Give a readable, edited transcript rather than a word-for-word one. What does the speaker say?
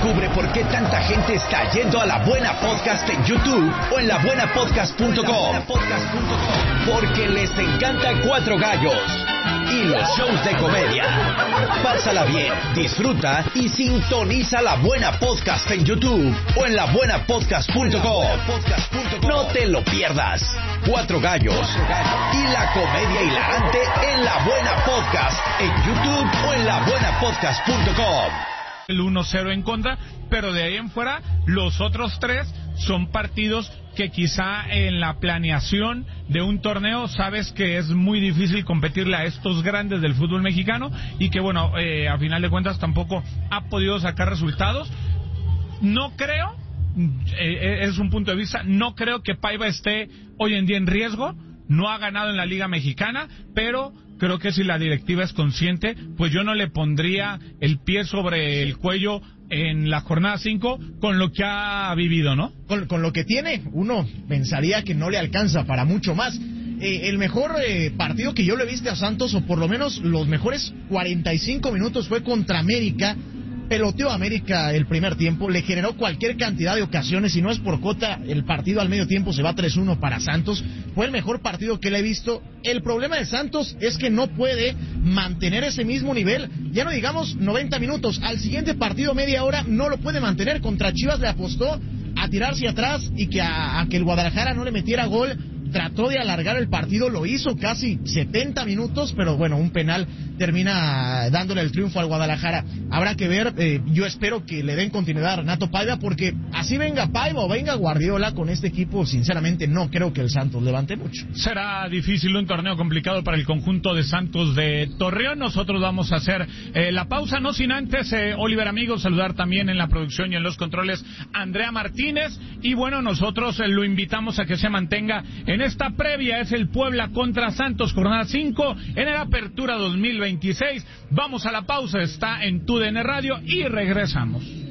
Descubre por qué tanta gente está yendo a La Buena Podcast en YouTube o en labuenapodcast.com. Porque les encanta Cuatro Gallos y los shows de comedia. Pásala bien, disfruta y sintoniza La Buena Podcast en YouTube o en labuenapodcast.com. No te lo pierdas. Cuatro Gallos y la comedia hilarante en La Buena Podcast en YouTube o en labuenapodcast.com. El 1-0 en contra, pero de ahí en fuera los otros tres son partidos que quizá en la planeación de un torneo sabes que es muy difícil competirle a estos grandes del fútbol mexicano y que bueno, a final de cuentas tampoco ha podido sacar resultados. No creo, es un punto de vista, no creo que Paiva esté hoy en día en riesgo, no ha ganado en la Liga Mexicana, pero creo que si la directiva es consciente, pues yo no le pondría el pie sobre el cuello en la jornada 5 con lo que ha vivido, ¿no? Con lo que tiene, uno pensaría que no le alcanza para mucho más. El mejor partido que yo le he visto a Santos, o por lo menos los mejores 45 minutos, fue contra América. Peloteó a América el primer tiempo, le generó cualquier cantidad de ocasiones, y no es por cota, el partido al medio tiempo se va 3-1 para Santos. Fue el mejor partido que le he visto. El problema de Santos es que no puede mantener ese mismo nivel, ya no digamos 90 minutos, al siguiente partido media hora no lo puede mantener. Contra Chivas le apostó a tirarse atrás y que a que el Guadalajara no le metiera gol. Trató de alargar el partido, lo hizo casi 70 minutos, pero bueno, un penal termina dándole el triunfo al Guadalajara. Habrá que ver, yo espero que le den continuidad a Renato Paiva, porque así venga Paiva o venga Guardiola con este equipo, sinceramente no creo que el Santos levante mucho. Será difícil, un torneo complicado para el conjunto de Santos de Torreón. Nosotros vamos a hacer la pausa, no sin antes, Oliver, amigos, saludar también en la producción y en los controles a Andrea Martínez, y bueno, nosotros lo invitamos a que se mantenga en esta previa. Es el Puebla contra Santos, jornada 5 en el Apertura 2026. Vamos a la pausa, está en TUDN Radio y regresamos.